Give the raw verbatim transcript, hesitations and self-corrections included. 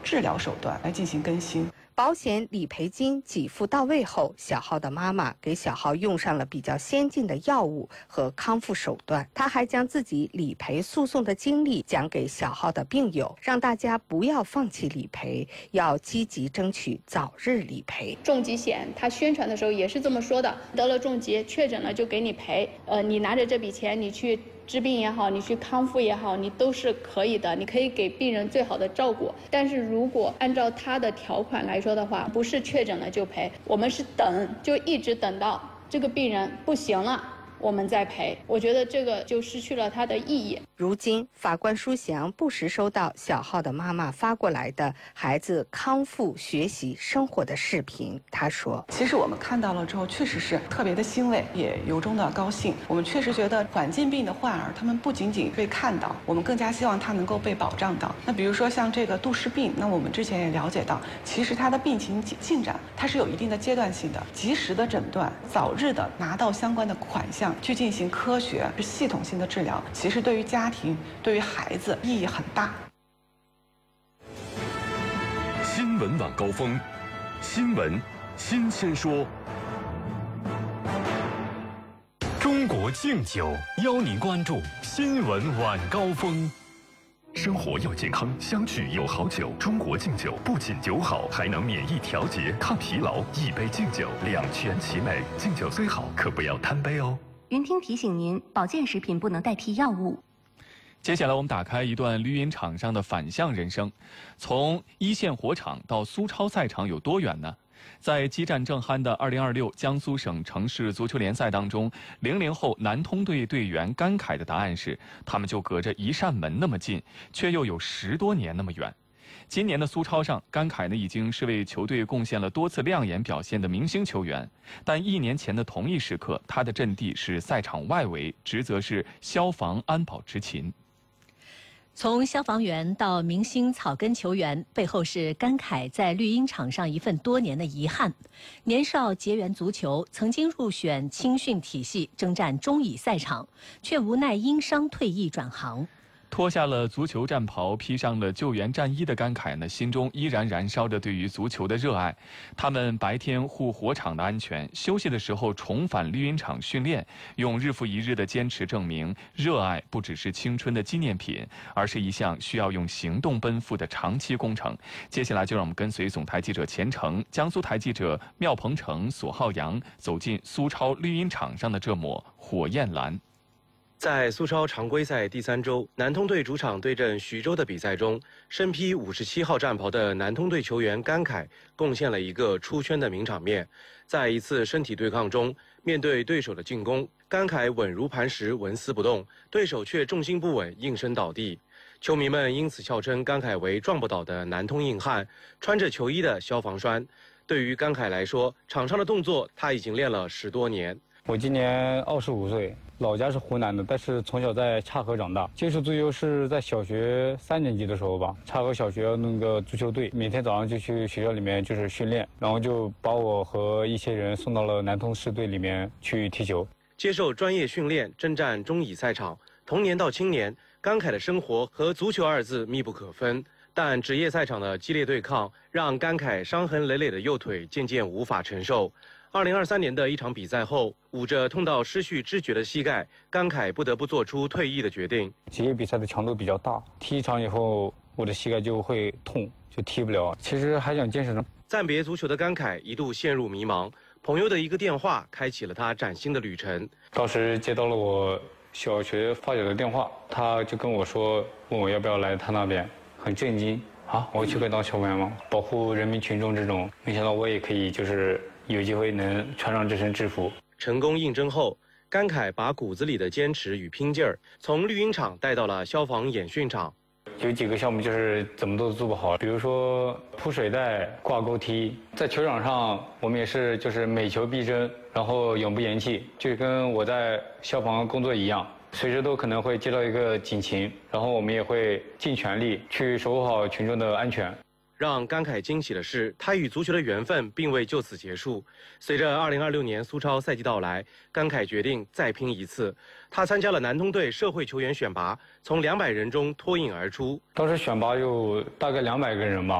治疗手段来进行更新。 保险理赔金给付到位后，小浩的妈妈给小浩用上了比较先进的药物和康复手段。她还将自己理赔诉讼的经历讲给小浩的病友，让大家不要放弃理赔，要积极争取早日理赔。 重疾险他宣传的时候也是这么说的，得了重疾确诊了就给你赔，呃，你拿着这笔钱你去治病也好，你去康复也好，你都是可以的，你可以给病人最好的照顾。但是如果按照他的条款来说的话，不是确诊了就赔，我们是等，就一直等到这个病人不行了，我们再赔。我觉得这个就失去了它的意义。 如今，法官舒祥不时收到小浩的妈妈发过来的孩子康复、学习、生活的视频。他说：“ 其实我们看到了之后，确实是特别的欣慰，也由衷的高兴。我们确实觉得罕见病的患儿，他们不仅仅被看到，我们更加希望他能够被保障到。那比如说像这个杜氏病，那我们之前也了解到，其实他的病情进展，它是有一定的阶段性的，及时的诊断，早日的拿到相关的款项，去进行科学、系统性的治疗，其实对于家庭、对于孩子意义很大。” 新闻晚高峰，新闻新鲜说。中国敬酒邀您关注新闻晚高峰。生活要健康，相聚有好酒。中国敬酒不仅酒好，还能免疫调节、抗疲劳。一杯敬酒，两全其美。敬酒虽好，可不要贪杯哦。 云听提醒您，保健食品不能代替药物。 接下来我们打开一段绿茵场上的反向人生。从一线火场到苏超赛场有多远呢？在激战正酣的二零二六江苏省城市足球联赛当中，零零后南通队队员甘凯的答案是，他们就隔着一扇门那么近，却又有十多年那么远。今年的苏超上，甘凯呢已经是为球队贡献了多次亮眼表现的明星球员，但一年前的同一时刻，他的阵地是赛场外围，职责是消防安保执勤。 从消防员到明星草根球员，背后是甘凯在绿茵场上一份多年的遗憾。年少结缘足球，曾经入选青训体系，征战中乙赛场，却无奈因伤退役转行。 脱下了足球战袍，披上了救援战衣的甘凯呢，心中依然燃烧着对于足球的热爱。他们白天护火场的安全，休息的时候重返绿茵场训练，用日复一日的坚持证明，热爱不只是青春的纪念品，而是一项需要用行动奔赴的长期工程。接下来就让我们跟随总台记者钱程、江苏台记者廖鹏程、索浩洋走进苏超绿茵场上的这抹火焰蓝。 在苏超常规赛第三周，南通队主场对阵徐州的比赛中，身披五十七号战袍的南通队球员甘凯贡献了一个出圈的名场面。在一次身体对抗中，面对对手的进攻，甘凯稳如磐石，纹丝不动，对手却重心不稳，应声倒地。球迷们因此笑称甘凯为撞不倒的南通硬汉，穿着球衣的消防栓。对于甘凯来说，场上的动作他已经练了十多年。 我今年二十五岁，老家是湖南的，但是从小在岔河长大。接触足球是在小学三年级的时候吧，岔河小学那个足球队，每天早上就去学校里面就是训练，然后就把我和一些人送到了南通市队里面去踢球。 接受专业训练，征战中乙赛场，童年到青年，甘凯的生活和足球二字密不可分。但职业赛场的激烈对抗，让甘凯伤痕累累的右腿渐渐无法承受。二零二三年的一场比赛后，捂着痛到失去知觉的膝盖，甘凯不得不做出退役的决定。 职业比赛的强度比较大，踢一场以后，我的膝盖就会痛，就踢不了。其实还想坚持呢。 暂别足球的甘凯一度陷入迷茫，朋友的一个电话开启了他崭新的旅程。 当时接到了我小学发小的电话，他就跟我说，问我要不要来他那边，很震惊啊！我去可以当消防员吗？保护人民群众这种，没想到我也可以，就是有机会能穿上这身制服。 成功应征后，甘凯把骨子里的坚持与拼劲儿，从绿茵场带到了消防演训场。 有几个项目就是怎么都做不好，比如说铺水带、挂钩踢。在球场上，我们也是就是每球必争，然后永不言弃，就跟我在消防工作一样。随时都可能会接到一个警情，然后我们也会尽全力去守护好群众的安全。 让甘凯惊喜的是，他与足球的缘分并未就此结束。随着二零二六年苏超赛季到来，甘凯决定再拼一次。他参加了南通队社会球员选拔，从两百人中脱颖而出。 当时选拔有大概两百个人吧。